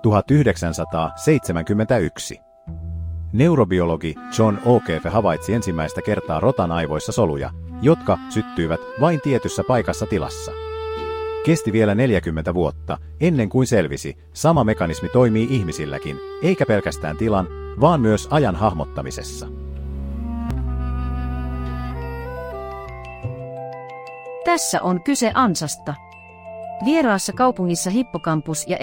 1971. Neurobiologi John O'Keefe havaitsi ensimmäistä kertaa rotan aivoissa soluja, jotka syttyivät vain tietyssä paikassa tilassa. Kesti vielä 40 vuotta, ennen kuin selvisi, sama mekanismi toimii ihmisilläkin, eikä pelkästään tilan, vaan myös ajan hahmottamisessa. Tässä on kyse ansasta. Vieraassa kaupungissa hippocampus ja